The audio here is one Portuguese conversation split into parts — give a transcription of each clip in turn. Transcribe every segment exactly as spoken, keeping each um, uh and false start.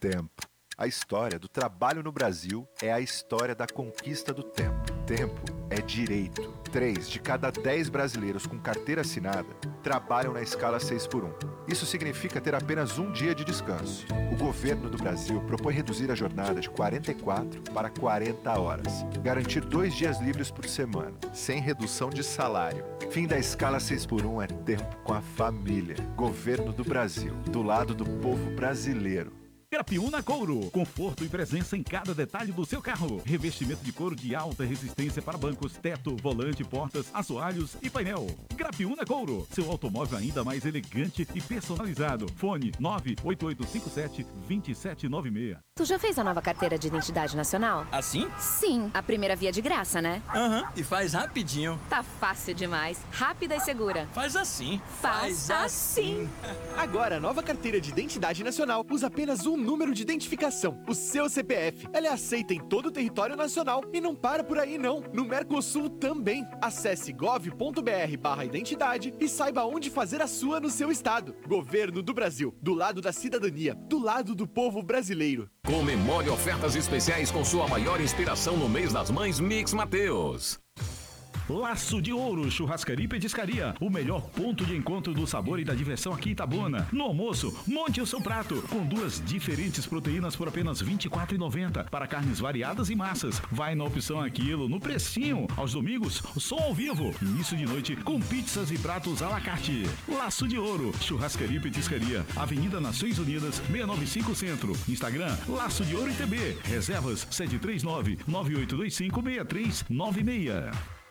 tempo. A história do trabalho no Brasil é a história da conquista do tempo. Tempo é direito. Três de cada dez brasileiros com carteira assinada trabalham na escala seis por um. Isso significa ter apenas um dia de descanso. O governo do Brasil propõe reduzir a jornada de quarenta e quatro para quarenta horas. Garantir dois dias livres por semana, sem redução de salário. Fim da escala seis por um é tempo com a família. Governo do Brasil, do lado do povo brasileiro. Grapiúna Couro, conforto e presença em cada detalhe do seu carro. Revestimento de couro de alta resistência para bancos, teto, volante, portas, assoalhos e painel. Grapiúna Couro, seu automóvel ainda mais elegante e personalizado. Fone nove oito oito cinco sete, dois sete nove seis. Tu já fez a nova carteira de identidade nacional? Assim? Sim, a primeira via de graça, né? Aham, uhum. E faz rapidinho. Tá fácil demais, rápida e segura. Faz assim. Faz, faz assim. Agora, a nova carteira de identidade nacional usa apenas um número de identificação, o seu C P F. Ela é aceita em todo o território nacional e não para por aí não. No Mercosul também. Acesse gov.br barra identidade e saiba onde fazer a sua no seu estado. Governo do Brasil, do lado da cidadania, do lado do povo brasileiro. Comemore ofertas especiais com sua maior inspiração no mês das mães Mix Mateus. Laço de Ouro, churrascaria e petiscaria. O melhor ponto de encontro do sabor e da diversão aqui em Itabuna. No almoço, monte o seu prato com duas diferentes proteínas por apenas vinte e quatro reais e noventa centavos para carnes variadas e massas. Vai na opção Aquilo, no precinho. Aos domingos, som ao vivo. Início de noite com pizzas e pratos à la carte. Laço de Ouro, churrascaria e petiscaria. Avenida Nações Unidas, seiscentos e noventa e cinco Centro. Instagram, Laço de Ouro I T B. Reservas sete três nove, nove oito dois cinco, seis três nove seis.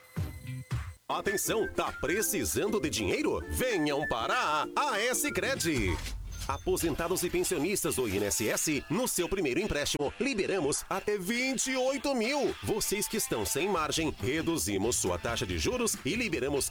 Atenção, tá precisando de dinheiro? Venham para a AScred. Aposentados e pensionistas do I N S S, no seu primeiro empréstimo, liberamos até vinte e oito mil. Vocês que estão sem margem, reduzimos sua taxa de juros e liberamos